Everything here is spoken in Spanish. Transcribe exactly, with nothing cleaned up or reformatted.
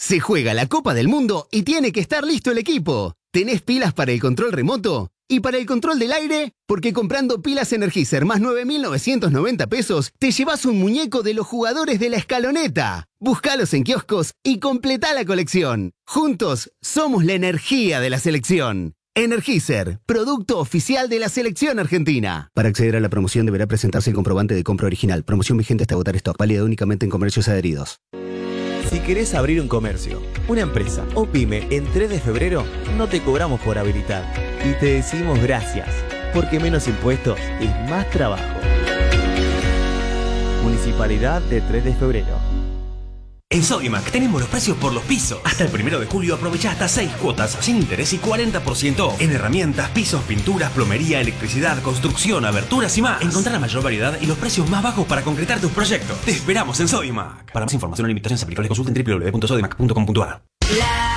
Se juega la Copa del Mundo y tiene que estar listo el equipo. ¿Tenés pilas para el control remoto? ¿Y para el control del aire? Porque comprando pilas Energizer más nueve mil novecientos noventa pesos, te llevas un muñeco de los jugadores de la escaloneta. Búscalos en kioscos y completá la colección. Juntos, somos la energía de la selección. Energizer, producto oficial de la selección argentina. Para acceder a la promoción deberá presentarse el comprobante de compra original. Promoción vigente hasta agotar stock. Válida únicamente en comercios adheridos. Si querés abrir un comercio, una empresa o pyme en tres de febrero, no te cobramos por habilitar. Y te decimos gracias, porque menos impuestos es más trabajo. Municipalidad de tres de febrero. En Sodimac tenemos los precios por los pisos. Hasta el primero de julio aprovecha hasta seis cuotas sin interés y cuarenta por ciento off. En herramientas, pisos, pinturas, plomería, electricidad, construcción, aberturas y más. Encontrá la mayor variedad y los precios más bajos para concretar tus proyectos. Te esperamos en Sodimac. Para más información o limitaciones aplicables consulta en w w w punto sodimac punto com punto a r.